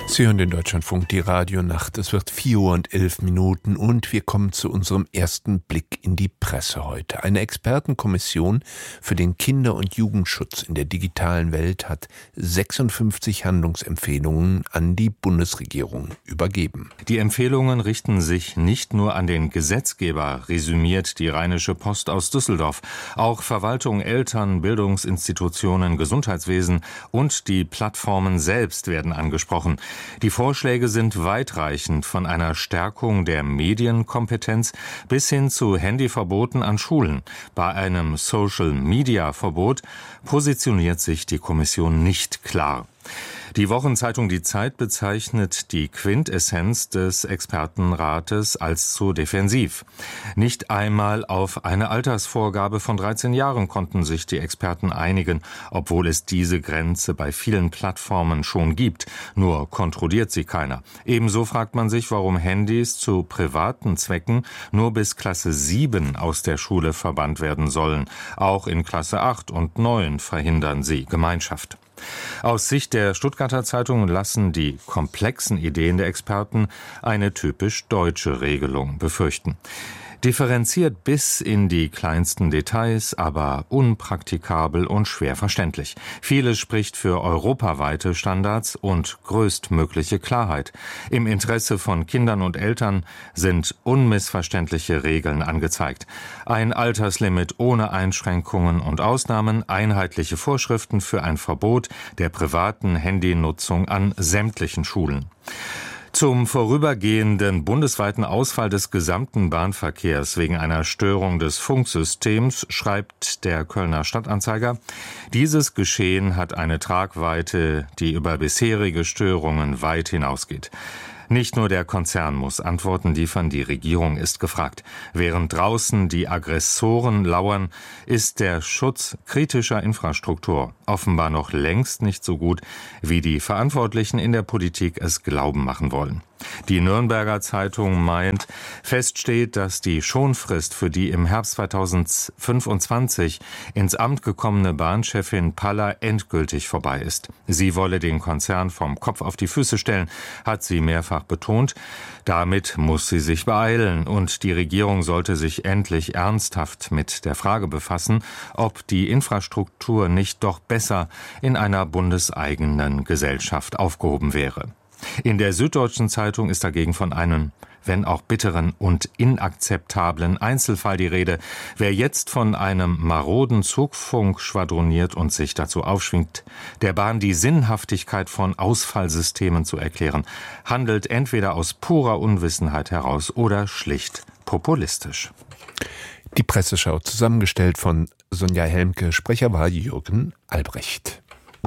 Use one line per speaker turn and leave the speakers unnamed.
Sie hören den Deutschlandfunk, die Radionacht. Es wird 4:11 und wir kommen zu unserem ersten Blick in die Presse heute. Eine Expertenkommission für den Kinder- und Jugendschutz in der digitalen Welt hat 56 Handlungsempfehlungen an die Bundesregierung übergeben.
Die Empfehlungen richten sich nicht nur an den Gesetzgeber, resümiert die Rheinische Post aus Düsseldorf. Auch Verwaltung, Eltern, Bildungsinstitutionen, Gesundheitswesen und die Plattformen selbst werden angesprochen. Die Vorschläge sind weitreichend, von einer Stärkung der Medienkompetenz bis hin zu Handyverboten an Schulen. Bei einem Social-Media-Verbot positioniert sich die Kommission nicht klar. Die Wochenzeitung Die Zeit bezeichnet die Quintessenz des Expertenrates als zu defensiv. Nicht einmal auf eine Altersvorgabe von 13 Jahren konnten sich die Experten einigen, obwohl es diese Grenze bei vielen Plattformen schon gibt. Nur kontrolliert sie keiner. Ebenso fragt man sich, warum Handys zu privaten Zwecken nur bis Klasse 7 aus der Schule verbannt werden sollen. Auch in Klasse 8 und 9 verhindern sie Gemeinschaft. Aus Sicht der Stuttgarter Zeitung lassen die komplexen Ideen der Experten eine typisch deutsche Regelung befürchten. Differenziert bis in die kleinsten Details, aber unpraktikabel und schwer verständlich. Vieles spricht für europaweite Standards und größtmögliche Klarheit. Im Interesse von Kindern und Eltern sind unmissverständliche Regeln angezeigt. Ein Alterslimit ohne Einschränkungen und Ausnahmen, einheitliche Vorschriften für ein Verbot der privaten Handynutzung an sämtlichen Schulen. Zum vorübergehenden bundesweiten Ausfall des gesamten Bahnverkehrs wegen einer Störung des Funksystems schreibt der Kölner Stadtanzeiger: Dieses Geschehen hat eine Tragweite, die über bisherige Störungen weit hinausgeht. Nicht nur der Konzern muss Antworten liefern, die Regierung ist gefragt. Während draußen die Aggressoren lauern, ist der Schutz kritischer Infrastruktur offenbar noch längst nicht so gut, wie die Verantwortlichen in der Politik es glauben machen wollen. Die Nürnberger Zeitung meint, fest steht, dass die Schonfrist für die im Herbst 2025 ins Amt gekommene Bahnchefin Paller endgültig vorbei ist. Sie wolle den Konzern vom Kopf auf die Füße stellen, hat sie mehrfach betont. Damit muss sie sich beeilen und die Regierung sollte sich endlich ernsthaft mit der Frage befassen, ob die Infrastruktur nicht doch besser in einer bundeseigenen Gesellschaft aufgehoben wäre. In der Süddeutschen Zeitung ist dagegen von einem, wenn auch bitteren und inakzeptablen Einzelfall die Rede. Wer jetzt von einem maroden Zugfunk schwadroniert und sich dazu aufschwingt, der Bahn die Sinnhaftigkeit von Ausfallsystemen zu erklären, handelt entweder aus purer Unwissenheit heraus oder schlicht populistisch.
Die Presseschau, zusammengestellt von Sonja Helmke, Sprecher war Jürgen Albrecht.